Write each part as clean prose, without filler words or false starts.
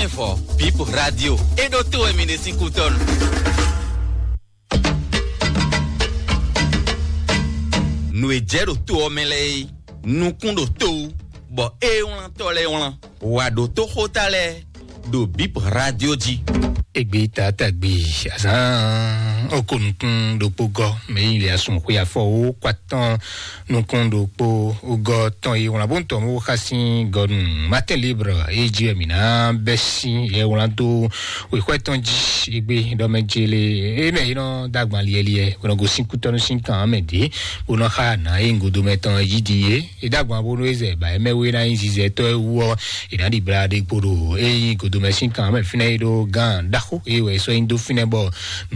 info, People Radio. E do tu e mine 5 ton. Nou e jero tu o melei. Nou kundo tu. Bo e on tole on. Wado to hotale. Do Bip Radio G. Egbe tatagbe azan okunkun do pogo mais il y a son kuya fo kwatan no kondo po ogo ton e wona bonto mo khasin gon matin libre e jemina besi e wona do we kweton ji egbe do mejele e me ino dagban liye wona go 5 ton 5 ans mede wona kha na e ngodo meton yidie e dagban bo no eze ba e me we na inzize to e wo e na di brade podo e godo me 5 ans me finaido gan ewe so indo finebo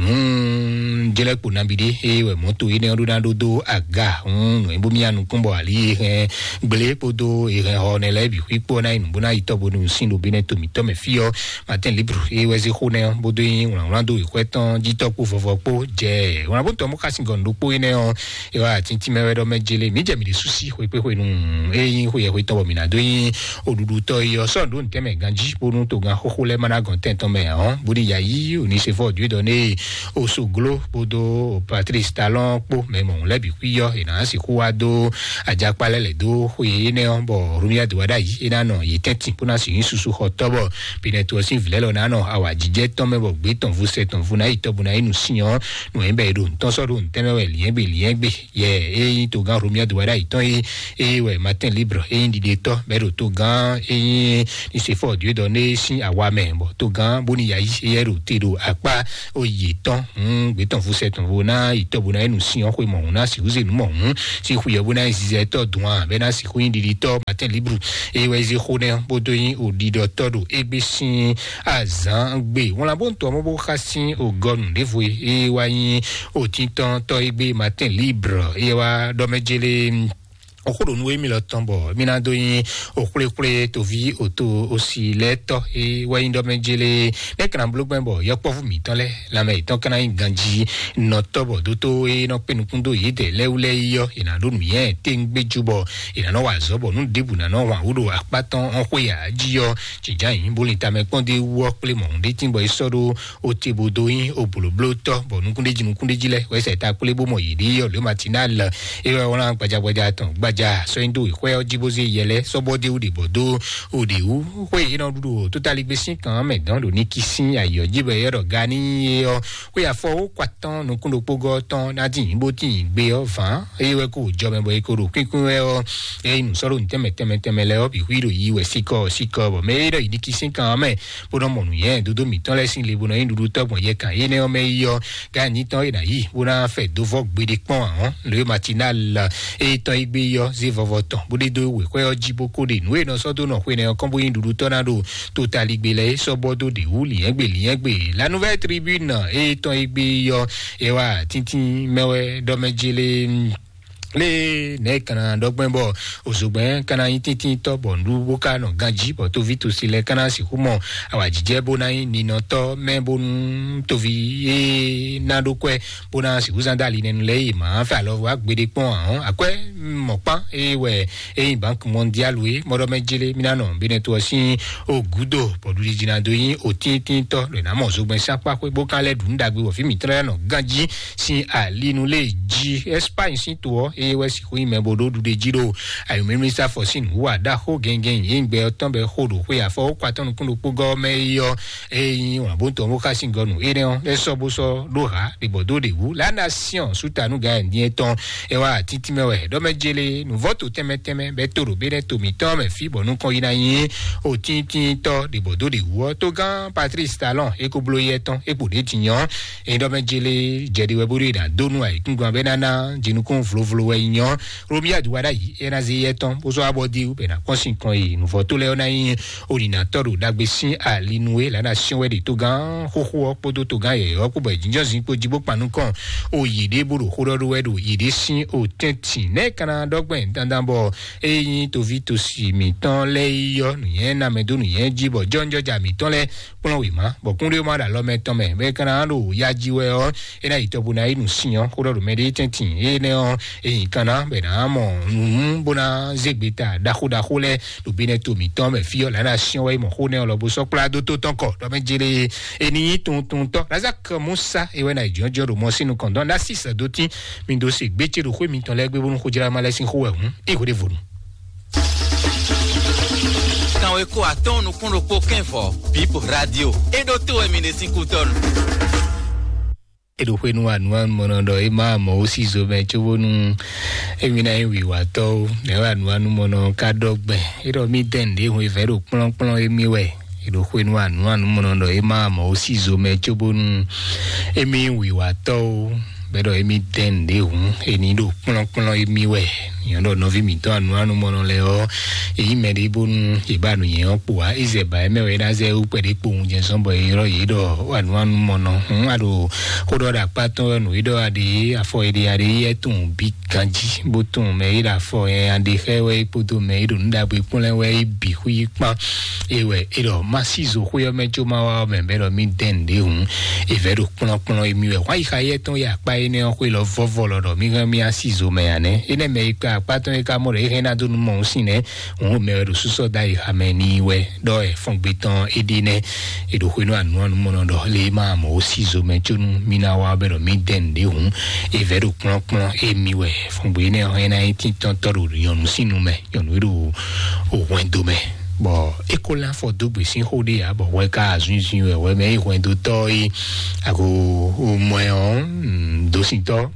jele ko nabide ewe moto ine odando do aga ebomi anu kumbo ali gbele podo honele bi ipo na inu bona itobo nu sindo bineto mitome fio matin libre ewe ze khone bodo yin lando ikwetan jitopo fofopo je wona bonto mo kasingondo po ine o ewa tinti mewedo mejele mi je mi de susi ho ipe ho nu eyin ho ye ho itobo mi na do yin odudu to yo so do nteme ganji bonu to gan khole mana gon tento me bodi yayi oni se fo Dieu donné au soglo podo Patrice Talon po même on l'a bi kuyo ina si kuado aja palele do yene bo rumia do wada yi ina no yi tenti pona si susu hotobo pineto si vilelo na no awa jije ton me bo gbe ton vous c'est ton vous na itobu na inu siyan no embe do ton so do nteme we lien gbe ye e to gan rumia do wada iton e we matin libre e indi de to be do to gan e ni se fo Dieu donné si awa me bo to gan boni yayi e ro tiro apa oye ton gbe ton vous c'est ton vous na itobu na inu siyan ko mo na si vous e nu mo si kuye bu na si to douan be na si ku indi de to matin libre e we ze khone bodo yin odi do to do egbe sin azan gbe won la bon to mo bo khasin o gonu devwe e wa yin o tintan to egbe matin libre e wa do mejele okoro nu emi lo tombo mina do yin okule to vi oto osi leto e wa yin do mejele le kan blogben bo yo po fu mi ton le la me ton kan yin ganji no tobo do to e no penu kundo yi de leule yo ina do nu yen tengbe jubo ina no wa zobo nu debu na no wa udo apatan on ko ya ji yo jijan yin bo lita me konde wo ple mo de timbo isoro o tebo do yin o bolo to bo nu kunde jile we se ta kule bo mo yi de yo le matinal e wa won gbaja ton gbaja so indo ikwe ojiboze yele sobode udi bodo udi u we ina dudu totally gbesin kan me dan do ni kisin ayo jibe yero gani o we afo kwatan no kundo pogo ton na din bo tin gbe o fan e we ko jo me bo e ko ro kinkun e o e inu soro nteme le o bi wiro yi we siko bo me ro ni kisin kan me bo no monu yen dodo mi ton lesin le bo no yin dudu togbon ye kan ene o me yo gani ton ina yi bo na fe do vok gbede pon le matinal e ton igbe yo zivo voton budi do we ko ojibo ko de nu e no so do no ko ne kon bo yin dudu tornado totally gbele so bodo de wuli egbe la nouvelle tribune e ton igbe yo e wa tintin mewe do mejele le ne kana dogben bo osogben kana tintin to bondu boka no ganji bo to vito sile kana si kumo awajije bona ni no to me bonu to vi e na do kwe bona si uzandali nenu le ma fa lo wa gbede pon akwe mopan e we e bank mondial we modo mejele minano bineto si ogudo bodu jina do yin o tintin to le na mo osogben sapa kwe boka le dun dagbe wo fi mi tra no ganji si alinu le ji Espagne si to e we si ko ime bodo du de jiro ayo minister for sin wa da ho gengen yingbe otonbe hodo we afo kwaton kun po go me yo e yin wa bonto mo ka sin gonu e ne le so bo so do ha de bodo de wu la nation sutanu ga ndien ton e wa titi mewe do mejele nu vote teme be toro be ne to mi ton me fi bonu kon ina yin o tintin to de bodo de wu to gan Patrice Talon e ko bloye ton e po de tiyan e do mejele jedi we bori da donu ai kungan be nana jinu kon flo we yin romia duwada yi era ze yeton boso abodi u be na konsin kan yi nu voto le ona yin ordinateur dagbe sin alinue la nation we de togan hoho podo togan ye opo be jinjo zin po jibo panu kan oyide buru hodo we do yide sin o tenti ne kana dogben dandan bo eyin to vi to si mi ton le yo nu yen na me do nu yen jibo jonjo ja mi ton le pon we ma bo kunre ma da lo me ton me kana lo ya jiwe o era itobu na inu sin hodo me de tenti e ne o ni kana be na mo bona zegbeta dahu le do bineto mi ton me fio la nation we mo hone lo bo so pla do to tonko do me jere eni ton to razak musa e we na jojo do mo sinu kondon la 6 doti min do se gbeti ro mi ton legbe bo no khujira mala sin khuwe e ko de vonu kan we ko aton no kun ro po kenfo Bip Radio e do to e mi ne sin kuton edo kwenu anu monondo e ma mo si zo me chobonu emi na wi wa to ne wa anu mono ka dogbe edo mi dende hu vero plon emi we edo kwenu anu monondo e ma mo si zo me chobonu emi wi wa to bedo emi dende hu eni do plon emi we yondo no vi mi to anu mono le o e me de bonu e ba nu yen opo a ize ba e me we da ze u pe de po unje sonbo e ro yi do anu mono ado kodo da paton nu ido ade afo ide ade yetun bi kanji botun me ida fo e ande hewe poto me ido nda bu punle we bi hui pa ewe ido masizo huyo mejo ma wa me bedo mi dende hu e vedo plon emi we wa iha yeton ya pa ene o lo vovo do mi ga mi asizo me ane ene me ka paton e ka mo re hena do mo sine o me ro suso dai ha me ni we do e fon beton edine edo huino anu mo no do le ma mo sizo me junu mina wa bedo mi dende hu e vedo plon emi we fon be ne hena ti ton toru yonu sinu me yonu ru o wendo me bo ekola fo dogbe sin hode ya bo we ka azun we me wendo toy ago o moyon do sinto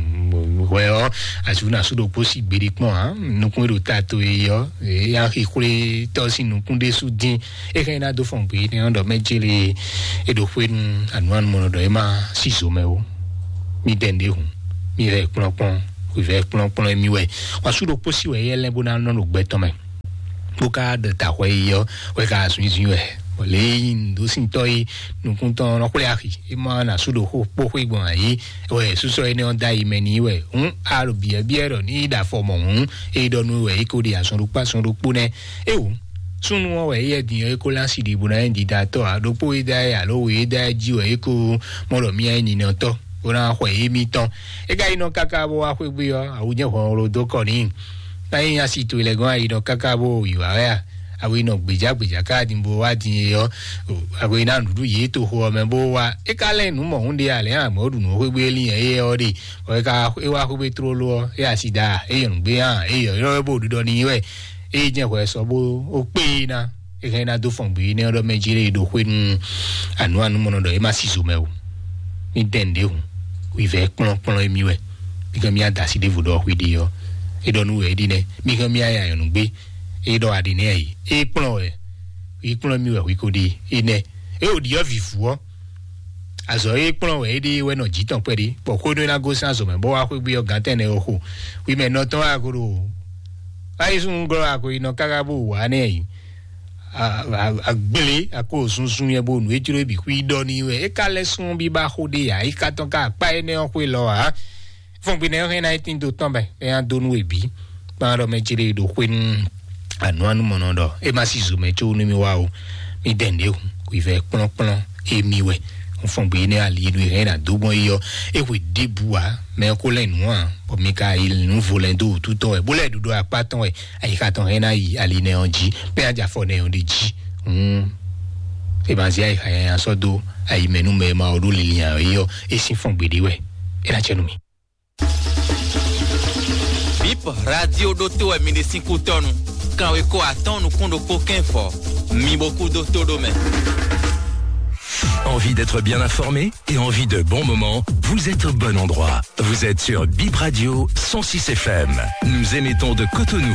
well azuna sudo posi berikmo no kun ro tato yo e ya hikure to sinu kunde sudin e kena do fon be ne ndo mejele e do fwen anwan mono do e ma siso me o mi dende hu mi re plon we ve plon mi we wa sudo posi we yele bona no gbeto me buka de ta we yo we ka asun we le ndo sintoi no kunton no kule aki e ma na sudo ho po ho igbon ayi we suso ene on dai meni we aro biero ni da fo mo e do nu we ko di asun rupa ne e o sunu we ye din e ko lan si di buna ndi da to ado po ida ya lo we da ji we ko mo lo mi ai ni no to ora ho e mi ton e ga ino kakabo a hwe bi yo awuje ho ro do ko ni tai ya si tu le go ai do kakabo yu a awi no gbeja ka dimbo wa din yo awi na ndu ye to ho me bo wa e ka le nu mo hunde ale a mo du no gbe li e o de o ka e wa ko be tro lo e asida e yo gbe e yo ro bo du do ni we e je ko so bo o pe na e ka na do fon bi ne do mejire do hwen anu mo no do e ma sizo me o mi dende hu wi ve plon emi we bi ka mi ada si de vodo hwi de yo e do nu e di ne mi ka mi aya yo nu gbe e do adine yi e plon mi we ko di ine e o di ovifu o azo e plon we di we no jitan pe di po ko do na go san so me bo wa ko gbe ogan ten e o ho wi me no ton agoro ai sun gro ako ino kagabo wa ne yi agbele ako sunsun ye bo nu e jiro bi ku do ni we e ka le sun bi ba ho de ya e ka ton ka pa ene o ko lo ha fon bi ne o 19 do ton be e an do nu e bi ba ro me jire do hwen anu mono do e ma si zo me cho ni mi wa o mi dende o ku ve plon e mi we on fon be ne ali nu re na do bon yo e we debua me ko le nu an po mi ka il nu volendo tout ton e bo le do apa ton e ai ka ton re na yi ali ne onji pe aja fo ne on de ji e ba zi ai ka ya so do ai menu me ma o do le lian yo e si fon be de we e la chenu mi Bip Radio do to e mi de 5 tonu quand we ko attend nous kondo ko kenfo mi beaucoup d'auto domaine. Envie d'être bien informé et envie de bons moments, vous êtes au bon endroit. Vous êtes sur Bip Radio 106 FM. Nous émettons de Cotonou.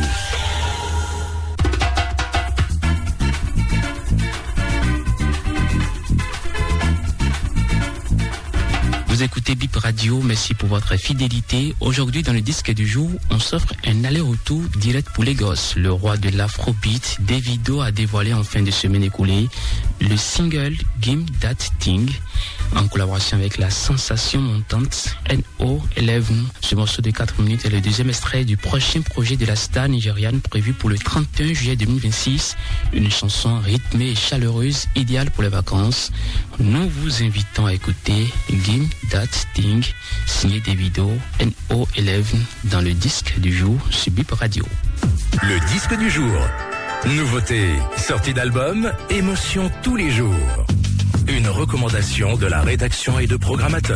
Vous écoutez Bip Radio, merci pour votre fidélité. Aujourd'hui, dans le disque du jour, on s'offre un aller-retour direct pour Lagos. Le roi de l'Afrobeat, Davido, a dévoilé en fin de semaine écoulée le single Game That Thing. en collaboration avec la sensation montante NO11. Ce morceau de 4 minutes est le deuxième extrait du prochain projet de la star nigériane prévu pour le 31 juillet 2026. Une chanson rythmée et chaleureuse, idéale pour les vacances. Nous vous invitons à écouter Game That Thing, signé Davido NO11, dans le disque du jour sur Bip Radio. Le disque du jour. Nouveauté, sortie d'album, émotion tous les jours. Une recommandation de la rédaction et de programmateurs.